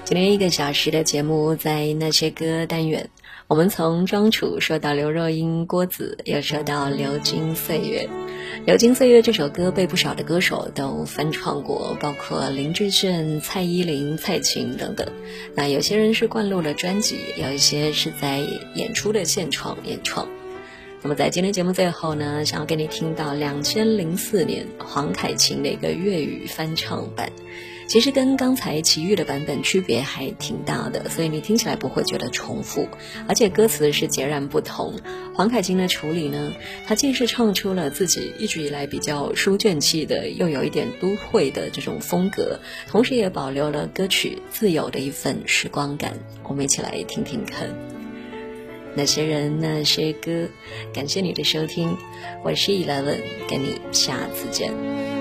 今天1个小时的节目，在那些歌单元，我们从庄楚说到刘若英、郭子，又说到流金岁月。流金岁月这首歌被不少的歌手都翻唱过，包括林志炫、蔡依林、蔡琴等等。那有些人是灌录了专辑，有一些是在演出的现场演唱。那么在今天节目最后呢，想要给你听到2004年黄凯芹的一个粤语翻唱版，其实跟刚才齐豫的版本区别还挺大的，所以你听起来不会觉得重复，而且歌词是截然不同。黄凯芹的处理呢，他既是唱出了自己一直以来比较书卷气的，又有一点都会的这种风格，同时也保留了歌曲自有的一份时光感。我们一起来听听看。那些人那些歌，感谢你的收听，我是11，跟你下次见。